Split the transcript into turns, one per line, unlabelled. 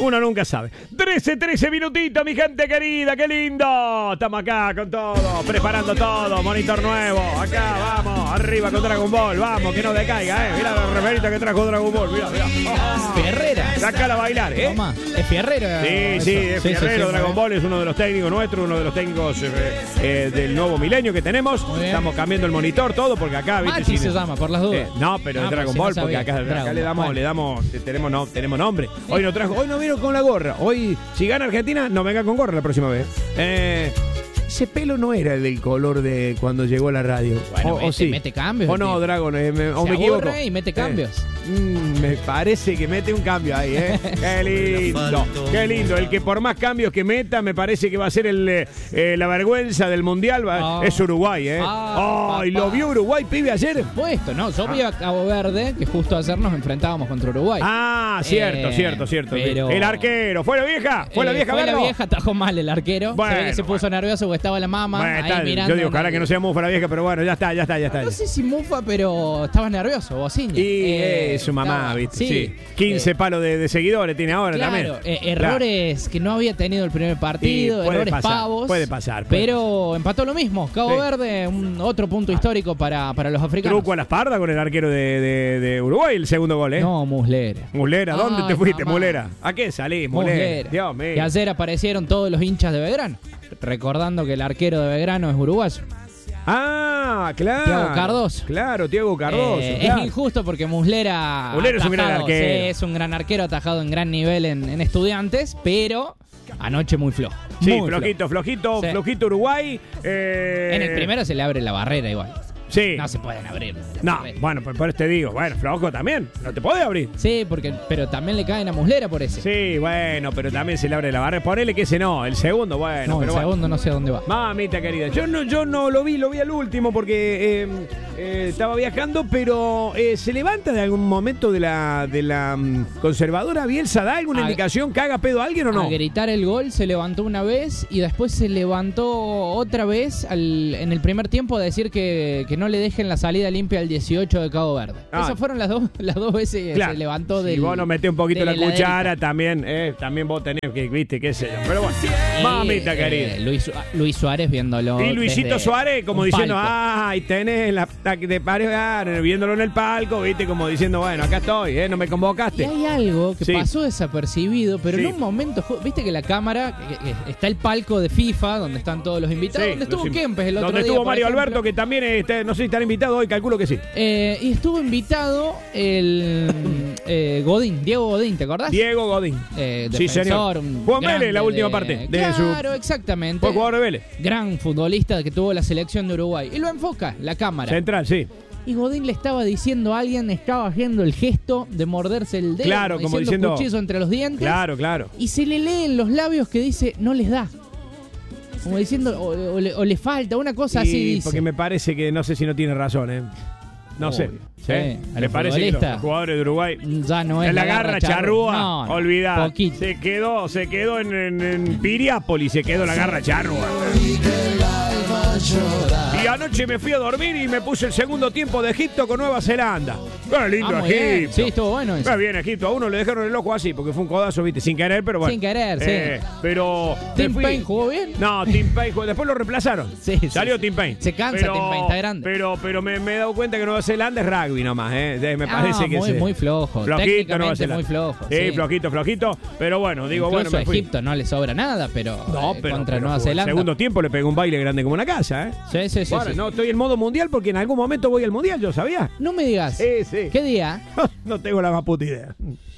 Uno nunca sabe. 13 minutitos, mi gente querida, qué lindo. Estamos acá con todo, preparando todo, monitor nuevo. Acá, vamos, arriba con Dragon Ball, vamos, que no decaiga, Mira la referita que trajo Dragon Ball, mira.
Fierrera.
Sácala a bailar,
Toma, es fierrera.
Sí, es fierrero. Dragon Ball es uno de los técnicos nuestros, uno de los técnicos del nuevo milenio que tenemos. Estamos cambiando el monitor, todo, porque acá, ¿viste?
Machi se llama, por las dudas.
No, pero es Dragon Ball, porque acá tenemos nombre. Hoy no vino con la gorra. Hoy, si gana Argentina, no venga con gorra la próxima vez. Ese pelo no era el del color de cuando llegó a la radio.
Bueno,
sí.
mete cambios.
O no, Dragon, o me equivoco.
Y mete cambios.
Me parece que mete un cambio ahí, Qué lindo, qué lindo. El que por más cambios que meta, me parece que va a ser la vergüenza del Mundial. Es Uruguay, ¿Y lo vio Uruguay, pibe, ayer?
Puesto, no, yo vi a Cabo Verde, que justo ayer nos enfrentábamos contra Uruguay.
Cierto.
Pero...
El arquero, ¿fue la vieja? ¿Fue la vieja?
Fue la vieja, atajó mal el arquero. Se puso nervioso porque estaba la mamá ahí mirando.
Yo digo, cara que no sea mufa la vieja, pero bueno, ya está.
No sé si mufa, pero estaba nervioso, bociña.
Y su mamá, ¿viste? Sí. 15 palos de seguidores tiene ahora también.
Errores que no había tenido el primer partido, errores pavos.
Puede pasar.
Pero empató lo mismo. Cabo Verde, otro punto histórico para los africanos.
Truco a la espalda con el arquero de Uruguay, el segundo gol,
No, Muslera.
Muslera, ¿dónde te fuiste, Muslera? ¿A qué salís, Muslera? Dios mío.
Y ayer aparecieron todos los hinchas de Belgrano, recordando que el arquero de Belgrano es uruguayo.
Claro.
Thiago Cardoso.
Claro, Thiago Cardoso.
Es injusto porque Muslera
es un gran arquero.
Sí, es un gran arquero, atajado en gran nivel en Estudiantes, pero anoche muy flojo.
Sí,
muy
flojito Uruguay.
En el primero se le abre la barrera igual.
Sí.
No se pueden abrir.
No, bueno, por eso te digo, flojo también. No te podés abrir.
Sí, pero también le caen a Muslera por ese.
Sí, bueno, pero también se le abre la barrera. Ponele que ese no, el segundo, bueno.
No, el segundo no sé a dónde va.
Mamita querida, yo no lo vi al último porque estaba viajando, pero se levanta de algún momento de la conservadora Bielsa, ¿da alguna indicación que haga pedo a alguien o no?
A gritar el gol se levantó una vez y después se levantó otra vez en el primer tiempo a decir que no le dejen la salida limpia al 18 de Cabo Verde. Esas fueron las dos veces que se levantó del.
Si vos no metés un poquito la cuchara, también vos tenés que, viste, qué sé yo. Pero bueno, mamita querida.
Luis Suárez viéndolo.
Y Luisito Suárez como diciendo, ahí tenés la que te pares, viéndolo en el palco, viste, como diciendo, bueno, acá estoy, no me convocaste.
Y hay algo que pasó desapercibido, pero en un momento, viste que la cámara, está el palco de FIFA, donde están todos los invitados, donde estuvo Kempes el otro día.
Donde estuvo Mario Alberto, que también no sé si estará invitado hoy, calculo que sí.
Y estuvo invitado el Diego Godín, ¿te acordás?
Diego Godín.
Sí, señor.
Jugó Vélez la última parte.
Claro, exactamente.
Fue jugador de Vélez.
Gran futbolista que tuvo la selección de Uruguay. Y lo enfoca la cámara.
Central, sí.
Y Godín le estaba diciendo a alguien, estaba haciendo el gesto de morderse el dedo.
Claro, como diciendo
cuchillo entre los dientes.
Claro.
Y se le lee en los labios que dice, no les da. Como diciendo, o le falta, una cosa así dice.
Porque me parece que no sé si no tiene razón, No sé. Me parece que los jugadores de Uruguay
ya no es
la garra charrúa.
No,
olvidá.
Poquito.
Se quedó en Piriápolis, se quedó la garra charrúa. Y anoche me fui a dormir y me puse el segundo tiempo de Egipto con Nueva Zelanda. Qué lindo Egipto.
Bien. Sí, estuvo bueno eso.
Bien Egipto. A uno le dejaron el ojo así porque fue un codazo, viste, sin querer, pero bueno.
Sin querer, sí.
Pero
Tim Payne jugó bien.
No, Tim Payne jugó. Después lo reemplazaron. Salió Tim Payne.
Se cansa Tim Payne, está grande.
Pero me he dado cuenta que Nueva Zelanda es rugby nomás, Me parece que
muy flojo.
Flojito Nueva Zelanda.
Muy flojo.
Sí, flojito. Pero bueno, digo,
incluso
me fui.
A Egipto no le sobra nada, pero contra Nueva
El
Zelanda.
segundo tiempo le pegó un baile grande como una casa,
Sí.
Bueno, no estoy en modo mundial porque en algún momento voy al mundial, yo sabía.
No me digas.
Sí.
¿Qué día?
No tengo la más puta idea.